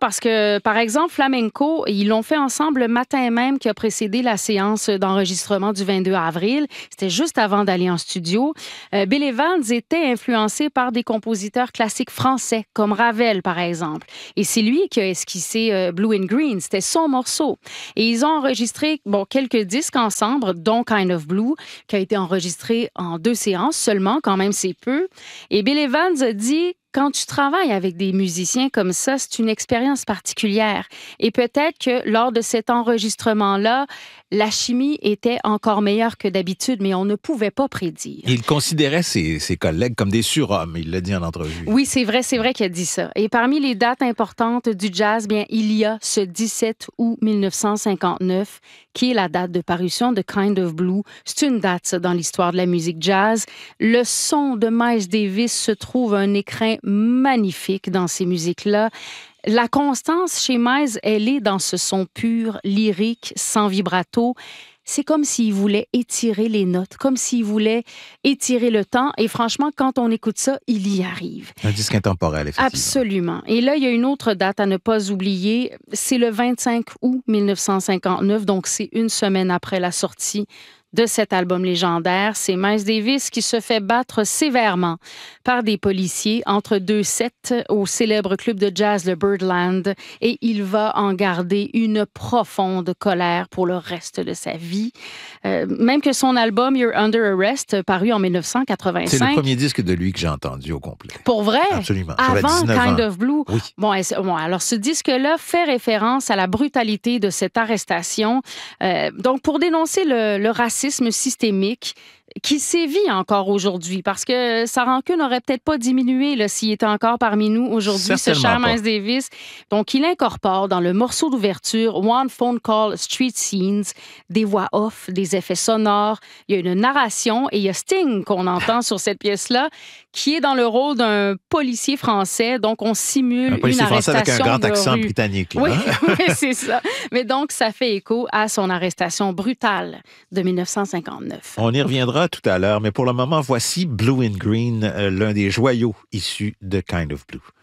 parce que, par exemple, Flamenco, ils l'ont fait ensemble le matin même qui a précédé la séance d'enregistrement du 22 avril. C'était juste avant d'aller en studio. Bill Evans était influencé par des compositeurs classiques français, comme Ravel, par exemple. Et c'est lui qui a esquissé Blue and Green. C'était son morceau. Et ils ont enregistré quelques disques ensemble, dont Kind of Blue, qui a été enregistré en 2 séances seulement, quand même c'est peu. Et Bill Evans a dit: quand tu travailles avec des musiciens comme ça, c'est une expérience particulière. Et peut-être que lors de cet enregistrement-là, la chimie était encore meilleure que d'habitude, mais on ne pouvait pas prédire. Il considérait ses collègues comme des surhommes, il l'a dit en entrevue. Oui, c'est vrai qu'il a dit ça. Et parmi les dates importantes du jazz, bien, il y a ce 17 août 1959, qui est la date de parution de Kind of Blue. C'est une date, ça, dans l'histoire de la musique jazz. Le son de Miles Davis se trouve un écrin magnifique dans ces musiques-là. La constance chez Miles, elle est dans ce son pur, lyrique, sans vibrato. C'est comme s'il voulait étirer les notes, comme s'il voulait étirer le temps. Et franchement, quand on écoute ça, il y arrive. Un disque intemporel, effectivement. Absolument. Et là, il y a une autre date à ne pas oublier. C'est le 25 août 1959, donc c'est une semaine après la sortie de cet album légendaire. C'est Miles Davis qui se fait battre sévèrement par des policiers entre 2 sets au célèbre club de jazz le Birdland, et il va en garder une profonde colère pour le reste de sa vie. Même que son album You're Under Arrest, paru en 1985... C'est le premier disque de lui que j'ai entendu au complet. Pour vrai? Absolument. Avant Kind of Blue? Oui. Bon, alors ce disque-là fait référence à la brutalité de cette arrestation. Donc, pour dénoncer le racisme systémique qui sévit encore aujourd'hui, parce que sa rancune n'aurait peut-être pas diminué là, s'il était encore parmi nous aujourd'hui, ce cher Miles Davis. Donc, il incorpore dans le morceau d'ouverture One Phone Call Street Scenes des voix off, des effets sonores, il y a une narration, et il y a Sting qu'on entend sur cette pièce-là, qui est dans le rôle d'un policier français. Donc, on simule une arrestation français avec un grand accent rue. britannique. Là, oui, hein? oui, c'est ça. Mais donc, ça fait écho à son arrestation brutale de 1959. On y reviendra tout à l'heure, mais pour le moment, voici Blue and Green, l'un des joyaux issus de Kind of Blue.